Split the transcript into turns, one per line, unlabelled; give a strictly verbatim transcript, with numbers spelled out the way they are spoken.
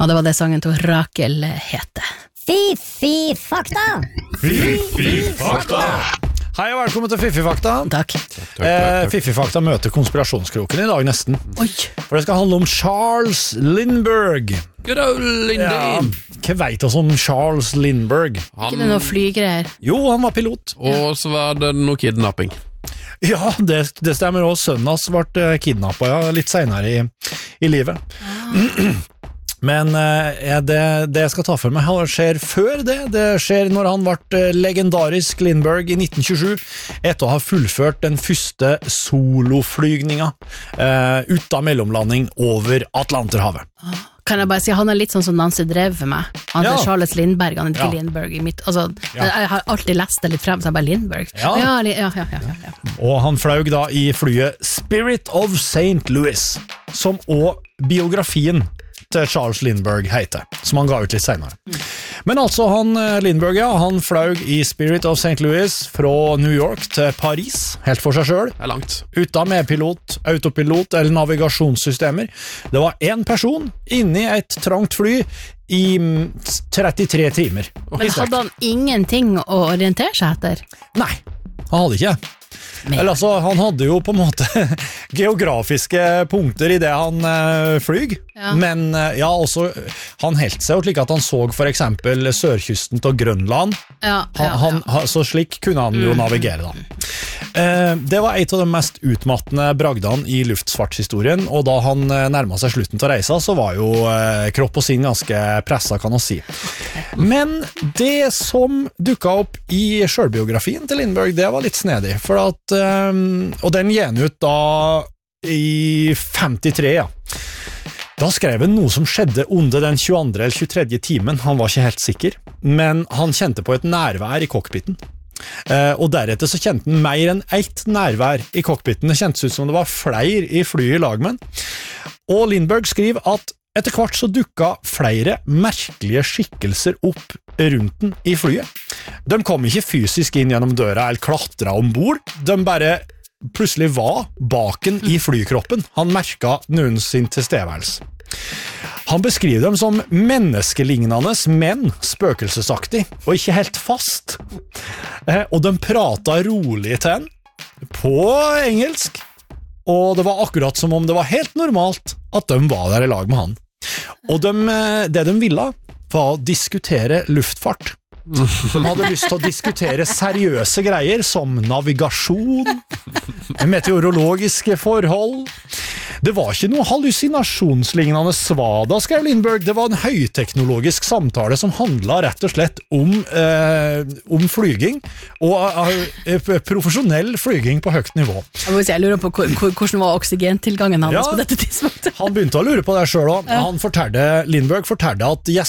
Og det var det sangen til Rakel hete.
Fy-fy fakta!
Fy-fy fakta! Hei og velkommen til Fiffi-fakta.
Takk.
Eh, Fiffi-fakta møter konspirasjonskroken i dag nesten.
Oi.
For det skal handle om Charles Lindbergh.
Good old Lindy.
Ja, hva vet oss om Charles Lindbergh?
Ikke det noe flygreier?
Jo, han var pilot.
Og så var det noe kidnapping.
Ja, det, det stemmer også. Sønnen hans ble kidnappet ja, litt senere i, i livet. Ah. Men eh, det, det jeg skal ta for meg skjer før det. Det skjer når han ble legendarisk Lindbergh i nitten tjuesju, etter å ha fullført den første soloflygninga eh, ut av mellomlanding over Atlanterhavet.
Kan jeg bare si, han er litt sånn som Nancy drev med. Han er
Ja.
Charles Lindbergh, han er ikke
Ja.
Lindbergh i mitt, altså,
Ja.
jeg har alltid lest det litt frem, så jeg bare Lindbergh.
Ja.
Ja, li- ja, ja, ja, ja, ja.
Og han fløy da i flyet Spirit of Saint Louis, som også biografien til Charles Lindbergh heter, som han ga ut litt senere. Men altså, han Lindbergh, ja, han fløy i Spirit of Saint Louis fra New York til Paris, helt for seg selv,
Det er langt.
uten medpilot, autopilot eller navigasjonssystemer. Det var en person inni et trangt fly i mm, trettitre timer.
Men hadde han ingenting å orientere seg etter?
Nei, han hadde ikke.
Men-
Eller altså, han hadde jo på en måte geografiske punkter i det han uh, flyg,
Ja.
men uh, ja, også, han helt seg jo slik at han så for eksempel sørkysten til Grønland,
Ja,
han,
ja,
han,
ja.
ha- så slik kunne han jo navigere da. Eh, det var et av de mest utmattende bragdene i luftfartshistorien, og da han eh, nærmet seg slutten til reisa, så var jo eh, kropp og sinn ganske presset, kan man si. Men det som dukket opp i selvbiografien til Lindbergh, det var litt snedig, for at, eh, og den gjen ut da i femtitre, ja. Da skrev han noe som skjedde under den tjueandre eller tjuetredje timen, han var ikke helt sikker, men han kjente på et nærvær i cockpiten. Eh, og deretter så kjente han mer enn ett nærvær i cockpiten. Det kjentes ut som det var flere i flyet i lag med han. Og Lindbergh skriver at etter hvert så dukket flere merkelige skikkelser opp rundt den i flyet. De kom ikke fysisk inn gjennom døra eller klatret ombord, de bare plutselig var baken i flykroppen. Han merket noen sin tilstedeværelse. Han beskriver dem som menneskelignende, men spøkelsesaktig, og ikke helt fast. Eh, og de pratet rolig til han, på engelsk, og det var akkurat som om det var helt normalt at de var der i lag med han. Og de, det de ville var å diskutere luftfart. De hadde lyst til å diskutere seriøse greier som navigasjon, meteorologiske forhold. Det var ikke noe hallusinasjonslignende svada, skrev Lindbergh. Det var en høyteknologisk samtale som handlet rett og slett om, eh, om flyging, og eh, profesjonell flyging på høyt nivå.
Jeg, må si, jeg lurer på hvor, hvor, hvordan var oksygentilgangen hans
Ja.
på dette tidspunktet.
Han begynte å lure på det selv også. Han fortalte, Lindbergh fortalte at gjest